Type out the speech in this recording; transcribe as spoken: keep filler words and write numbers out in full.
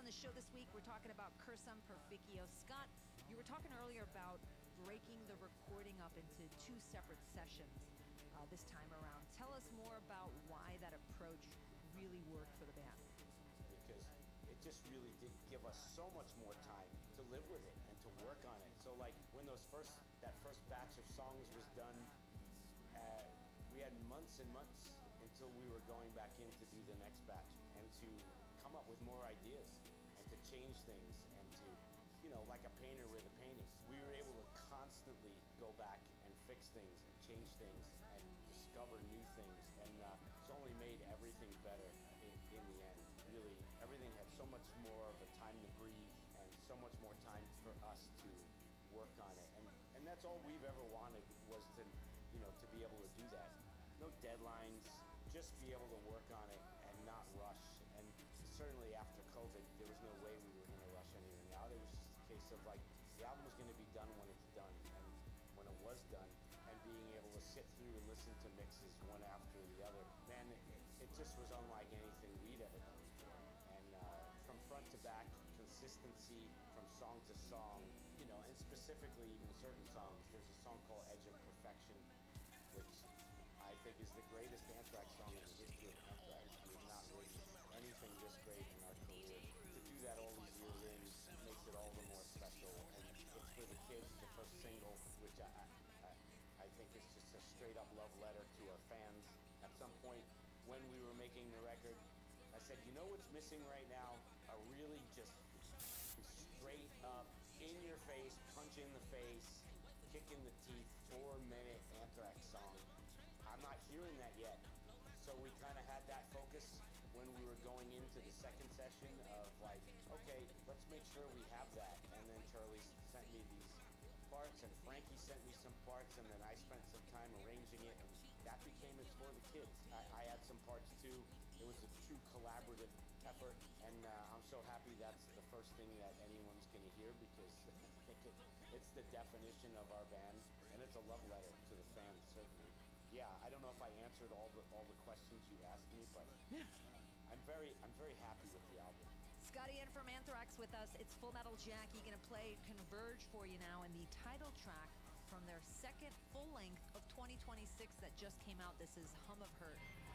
the show this week, we're talking about Cursum Perficio. Scott, you were talking earlier about breaking the recording up into two separate sessions uh, this time around. Tell us more about why that approach really worked for the band. Because it just really did give us so much more time to live with it and to work on it. So like when those first, that first batch of songs was done, uh, we had months and months until we were going back in to do the next batch and to come up with more ideas and to change things and to, you know, like a painter with a painting. We were able to constantly go back and fix things and change things and discover new things, and uh, it's only made everything better in, in the end. Really, everything had so much more of a time to breathe and so much more time for us to work on it. And, and that's all we've ever wanted, was to, you know, to be able to do that. No deadlines, just be able to work on it and not rush. And certainly after COVID, there was no way we were going to rush anything out. It was just a case of like, the album was going to be done when it's done, and when it was done, and being able to sit through and listen to mixes one after the other, man, it, it just was unlike anything we'd ever done before. And uh, from front to back, consistency from song to song, you know, and specifically even certain songs. There's a song called Edge of Perfection, which I think is the greatest Anthrax song in the history of Anthrax. We have not written anything this great in our career. To do that all these years in makes it all the more special. And it's for the kids, the first single, which I, I, I think is just a straight up love letter to our fans. At some point when we were making the record, I said, you know what's missing right now? A really just straight up, in your face, punch in the face, kick in the teeth, four minute Anthrax song. I'm not hearing that yet. So we kind of had that focus when we were going into the second session of like, okay, let's make sure we have that. And then Charlie sent me these parts, and Frankie sent me some parts, and then I spent some time arranging it, and that became It's for the Kids. I, I had some parts too. It was a true collaborative effort, and uh, I'm so happy that's the first thing that anyone's going to hear, because I think it, it's the definition of our band, and it's a love letter to the fans, certainly. Yeah, I don't know if I answered all the all the questions you asked me, but I'm very I'm very happy with the album. Scotty Ian from Anthrax with us. It's Full Metal Jackie going to play Converge for you now, and the title track from their second full length of twenty twenty-six that just came out. This is Hum of Hurt.